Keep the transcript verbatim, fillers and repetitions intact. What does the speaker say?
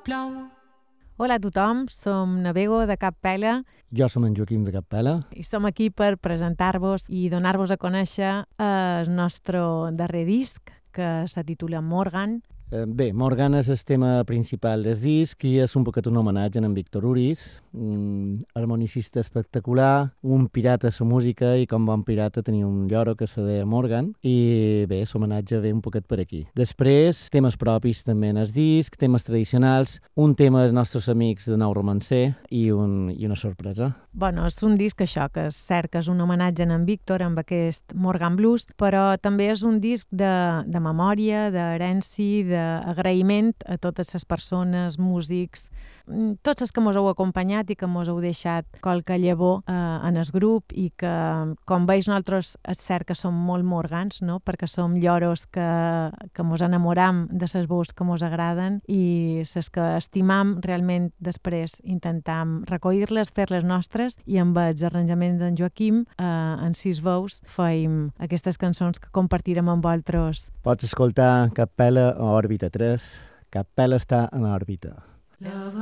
plou. Hola a tothom, som Navego de Cap Pela Jo som en Joaquim de Cap Pela i som aquí per presentar-vos i donar-vos a conèixer el nostre darrer disc, que se titula Morgan. Eh, bé, Morgan és el tema principal del disc i és un poquet un homenatge a en Víctor Uris, un harmonicista espectacular, un pirata a la música i com bon pirata tenia un lloro que se deia Morgan i bé, l'homenatge ve un poquet per aquí. Després, temes propis també en el disc, temes tradicionals, un tema dels nostres amics de Nou Romancer i, un, i una sorpresa. Bueno, és un disc això, que és cert que és un homenatge a en Víctor amb aquest Morgan Blues, però també és un disc de, de memòria, d'herència, d'agraïment a totes les persones, músics, tots els que mos heu acompanyat i que mos heu deixat qualque llavor eh, en el grup i que, com veus, nosaltres és cert que som molt morgans, no? Perquè som lloros que, que mos enamoram de les veus que mos agraden i les que estimam realment després intentam recollir-les, fer-les nostres i amb els arranjaments d'en Joaquim eh, en sis veus feim aquestes cançons que compartirem amb vosaltres. Pots escoltar Cap Pela a Òrbita tres. Cap Pela està en òrbita. Love